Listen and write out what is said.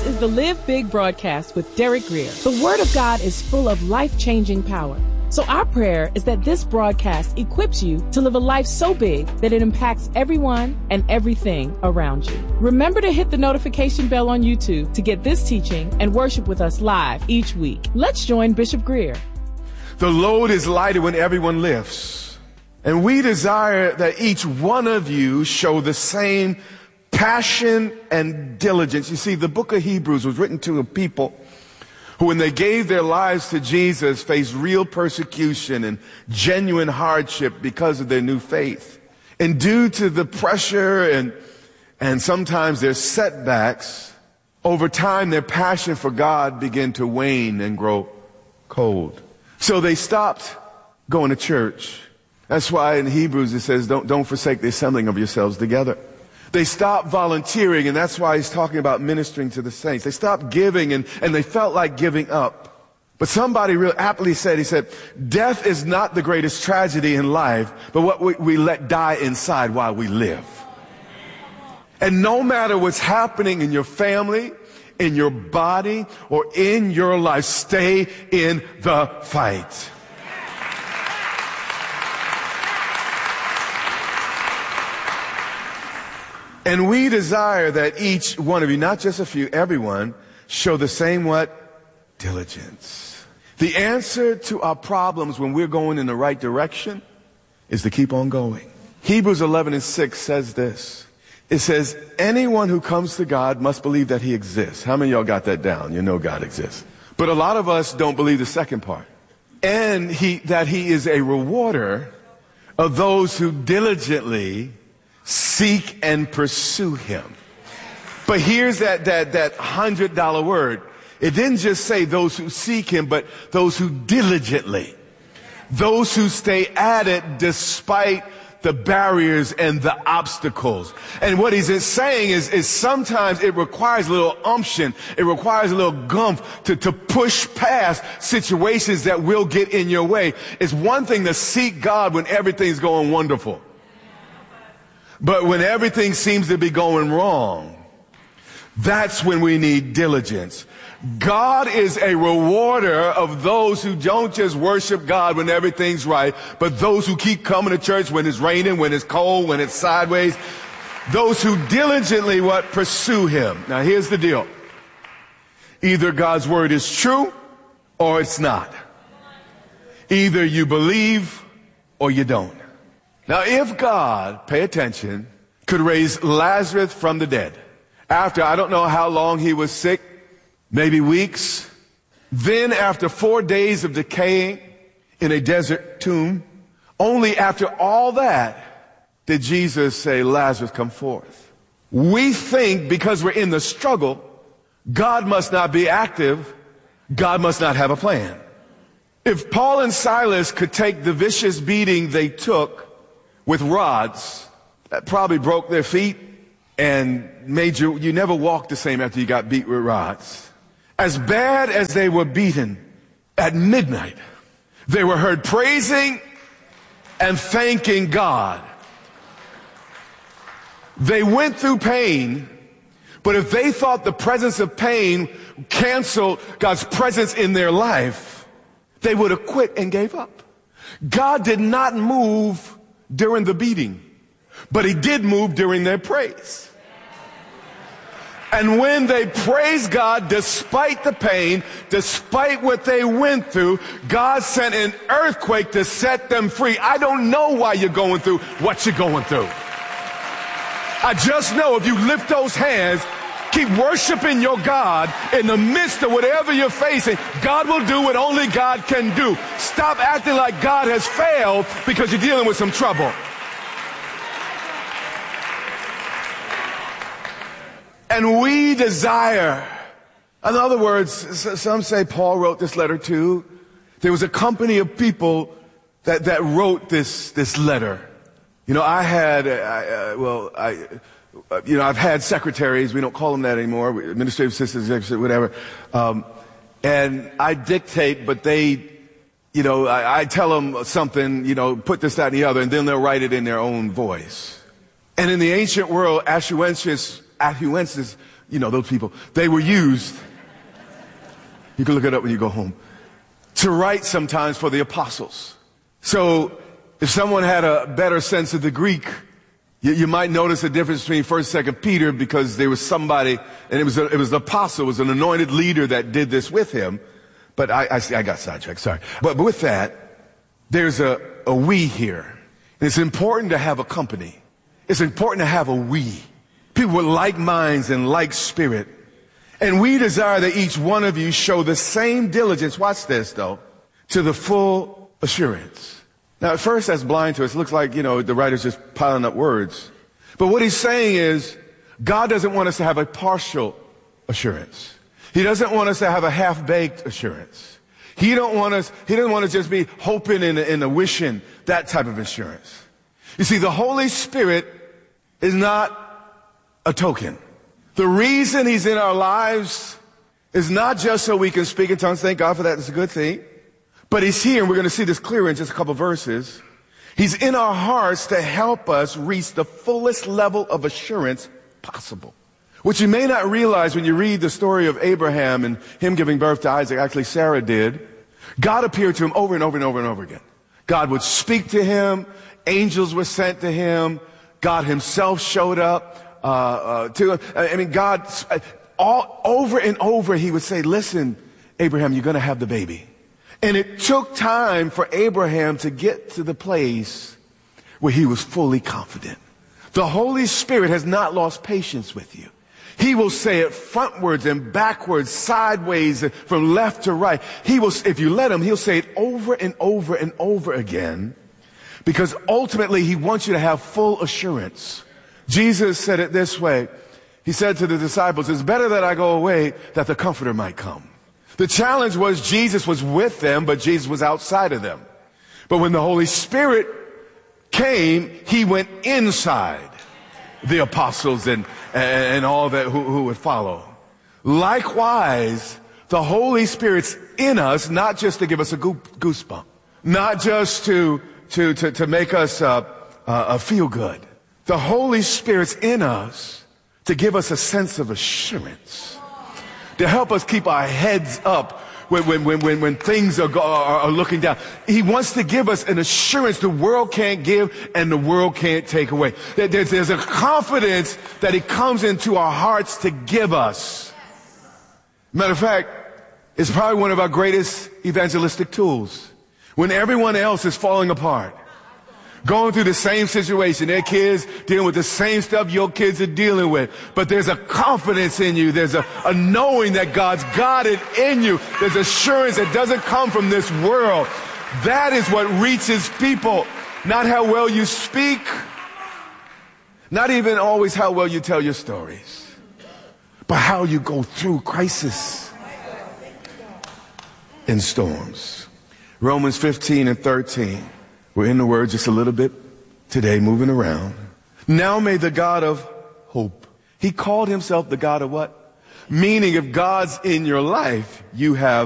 is the Live Big broadcast with Derek Grier. The Word of God is full of life-changing power. So our prayer is that this broadcast equips you to live a life so big that it impacts everyone and everything around you. Remember to hit the notification bell on YouTube to get this teaching and worship with us live each week. Let's join Bishop Grier. The load is lighter when everyone lifts. And we desire that each one of you show the same passion and diligence. You see, the book of Hebrews was written to a people who, when they gave their lives to Jesus, faced real persecution and genuine hardship because of their new faith. And due to the pressure and sometimes their setbacks, over time their passion for God began to wane and grow cold. So they stopped going to church. That's why in Hebrews it says, don't forsake the assembling of yourselves together. They stopped volunteering, and that's why he's talking about ministering to the saints. They stopped giving, and they felt like giving up. But somebody real aptly said, he said, death is not the greatest tragedy in life, but what we let die inside while we live. And no matter what's happening in your family, in your body, or in your life, stay in the fight. And we desire that each one of you, not just a few, everyone, show the same what? Diligence. The answer to our problems when we're going in the right direction is to keep on going. Hebrews 11:6 says this. It says, anyone who comes to God must believe that he exists. How many of y'all got that down? You know God exists. But a lot of us don't believe the second part. And that he is a rewarder of those who diligently seek and pursue him. But here's that $100 word. It didn't just say those who seek him, but those who diligently, those who stay at it despite the barriers and the obstacles. And what he's saying is sometimes it requires a little umption. It requires a little gumph to push past situations that will get in your way. It's one thing to seek God when everything's going wonderful. But when everything seems to be going wrong, that's when we need diligence. God is a rewarder of those who don't just worship God when everything's right, but those who keep coming to church when it's raining, when it's cold, when it's sideways. Those who diligently pursue him. Now here's the deal. Either God's word is true or it's not. Either you believe or you don't. Now, if God, pay attention, could raise Lazarus from the dead, after I don't know how long he was sick, maybe weeks, then after 4 days of decaying in a desert tomb, only after all that did Jesus say, Lazarus, come forth. We think because we're in the struggle, God must not be active, God must not have a plan. If Paul and Silas could take the vicious beating they took with rods, that probably broke their feet and made you never walk the same after you got beat with rods. As bad as they were beaten, at midnight, they were heard praising and thanking God. They went through pain, but if they thought the presence of pain canceled God's presence in their life, they would have quit and gave up. God did not move during the beating, but he did move during their praise. And when they praised God despite the pain, despite what they went through, God sent an earthquake to set them free. I don't know why you're going through what you're going through. I just know if you lift those hands, keep worshiping your God in the midst of whatever you're facing, God will do what only God can do. Stop acting like God has failed because you're dealing with some trouble. And we desire, in other words, some say Paul wrote this letter too. There was a company of people that wrote this letter. You know, I've had secretaries. We don't call them that anymore. Administrative assistants, whatever. And I dictate, but they, I tell them something, put this, that, and the other, and then they'll write it in their own voice. And in the ancient world, amanuensis you know, those people, they were used, you can look it up when you go home, to write sometimes for the apostles. So if someone had a better sense of the Greek, you might notice a difference between 1st, 2nd Peter, because there was somebody, and it was an apostle, it was an anointed leader that did this with him. But I got sidetracked, sorry. But with that, there's a we here. And it's important to have a company. It's important to have a we. People with like minds and like spirit. And we desire that each one of you show the same diligence, watch this though, to the full assurance. Now at first that's blind to us. It looks like, the writer's just piling up words. But what he's saying is, God doesn't want us to have a partial assurance. He doesn't want us to have a half-baked assurance. He doesn't want to just be hoping and a wishing, that type of assurance. You see, the Holy Spirit is not a token. The reason he's in our lives is not just so we can speak in tongues. Thank God for that. It's a good thing. But he's here, and we're going to see this clearer in just a couple verses. He's in our hearts to help us reach the fullest level of assurance possible. What you may not realize when you read the story of Abraham and him giving birth to Isaac, actually Sarah did, God appeared to him over and over and over and over again. God would speak to him. Angels were sent to him. God himself showed up to him. I mean, God, all over and over, he would say, listen, Abraham, you're going to have the baby. And it took time for Abraham to get to the place where he was fully confident. The Holy Spirit has not lost patience with you. He will say it frontwards and backwards, sideways, and from left to right. He will, if you let him, he'll say it over and over and over again, because ultimately he wants you to have full assurance. Jesus said it this way. He said to the disciples, it's better that I go away that the Comforter might come. The challenge was Jesus was with them, but Jesus was outside of them. But when the Holy Spirit came, he went inside the apostles and all that who would follow. Likewise, the Holy Spirit's in us, not just to give us a goosebump, not just to make us feel good. The Holy Spirit's in us to give us a sense of assurance, to help us keep our heads up when things are looking down. He wants to give us an assurance the world can't give and the world can't take away. There's a confidence that he comes into our hearts to give us. Matter of fact, it's probably one of our greatest evangelistic tools. When everyone else is falling apart, going through the same situation, their kids dealing with the same stuff your kids are dealing with. But there's a confidence in you. There's a knowing that God's got it in you. There's assurance that doesn't come from this world. That is what reaches people. Not how well you speak. Not even always how well you tell your stories. But how you go through crisis and storms. Romans 15 and 13. We're in the Word just a little bit today, moving around. Now may the God of hope. He called himself the God of what? Meaning if God's in your life, you have